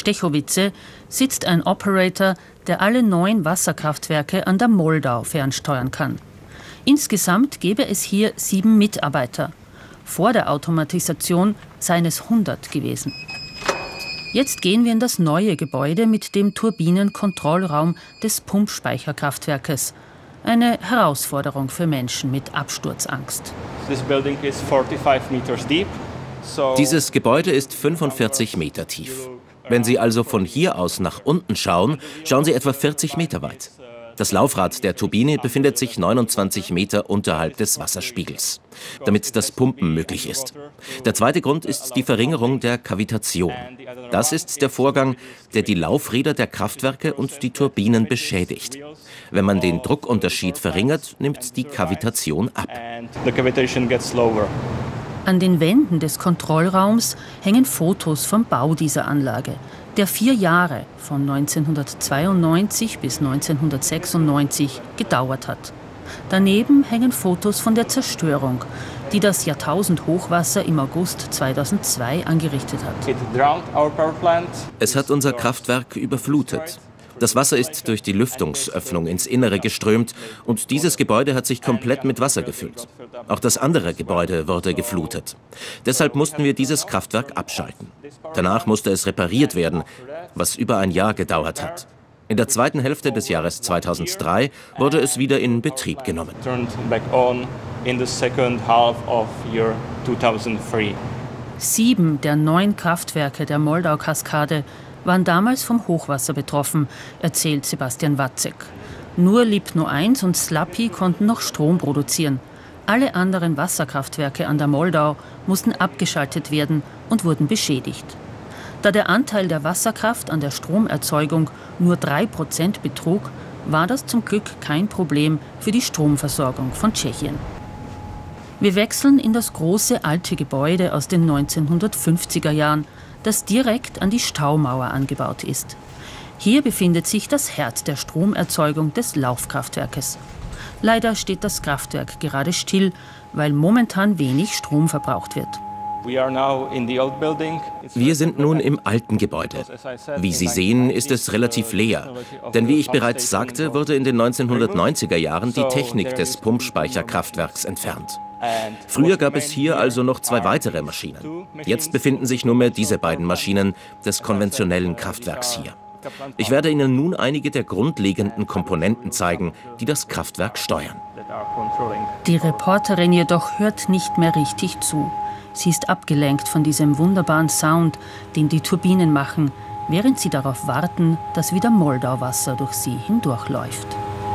Stechowice sitzt ein Operator, der alle 9 Wasserkraftwerke an der Moldau fernsteuern kann. Insgesamt gäbe es hier 7 Mitarbeiter. Vor der Automatisation seien es 100 gewesen. Jetzt gehen wir in das neue Gebäude mit dem Turbinenkontrollraum des Pumpspeicherkraftwerkes. Eine Herausforderung für Menschen mit Absturzangst. Dieses Gebäude ist 45 Meter tief. Wenn Sie also von hier aus nach unten schauen, schauen Sie etwa 40 Meter weit. Das Laufrad der Turbine befindet sich 29 Meter unterhalb des Wasserspiegels, damit das Pumpen möglich ist. Der zweite Grund ist die Verringerung der Kavitation. Das ist der Vorgang, der die Laufräder der Kraftwerke und die Turbinen beschädigt. Wenn man den Druckunterschied verringert, nimmt die Kavitation ab. An den Wänden des Kontrollraums hängen Fotos vom Bau dieser Anlage, der 4 Jahre von 1992 bis 1996 gedauert hat. Daneben hängen Fotos von der Zerstörung, die das Jahrtausendhochwasser im August 2002 angerichtet hat. Es hat unser Kraftwerk überflutet. Das Wasser ist durch die Lüftungsöffnung ins Innere geströmt und dieses Gebäude hat sich komplett mit Wasser gefüllt. Auch das andere Gebäude wurde geflutet. Deshalb mussten wir dieses Kraftwerk abschalten. Danach musste es repariert werden, was über ein Jahr gedauert hat. In der zweiten Hälfte des Jahres 2003 wurde es wieder in Betrieb genommen. 7 der 9 Kraftwerke der Moldau-Kaskade waren damals vom Hochwasser betroffen, erzählt Sebastian Watzek. Nur Lipno 1 und Slapi konnten noch Strom produzieren. Alle anderen Wasserkraftwerke an der Moldau mussten abgeschaltet werden und wurden beschädigt. Da der Anteil der Wasserkraft an der Stromerzeugung nur 3% betrug, war das zum Glück kein Problem für die Stromversorgung von Tschechien. Wir wechseln in das große alte Gebäude aus den 1950er Jahren, das direkt an die Staumauer angebaut ist. Hier befindet sich das Herz der Stromerzeugung des Laufkraftwerkes. Leider steht das Kraftwerk gerade still, weil momentan wenig Strom verbraucht wird. Wir sind nun im alten Gebäude. Wie Sie sehen, ist es relativ leer. Denn wie ich bereits sagte, wurde in den 1990er Jahren die Technik des Pumpspeicherkraftwerks entfernt. Früher gab es hier also noch 2 weitere Maschinen. Jetzt befinden sich nur mehr diese beiden Maschinen des konventionellen Kraftwerks hier. Ich werde Ihnen nun einige der grundlegenden Komponenten zeigen, die das Kraftwerk steuern. Die Reporterin jedoch hört nicht mehr richtig zu. Sie ist abgelenkt von diesem wunderbaren Sound, den die Turbinen machen, während sie darauf warten, dass wieder Moldauwasser durch sie hindurchläuft.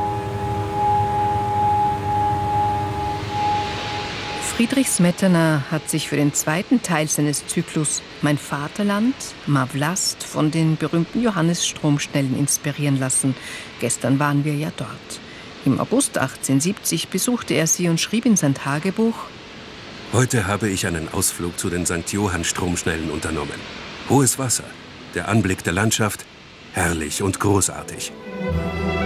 Friedrich Smetana hat sich für den zweiten Teil seines Zyklus Mein Vaterland, Ma Vlast von den berühmten Johannes-Stromschnellen inspirieren lassen. Gestern waren wir ja dort. Im August 1870 besuchte er sie und schrieb in sein Tagebuch: Heute habe ich einen Ausflug zu den St. Johann-Stromschnellen unternommen. Hohes Wasser, der Anblick der Landschaft, herrlich und großartig.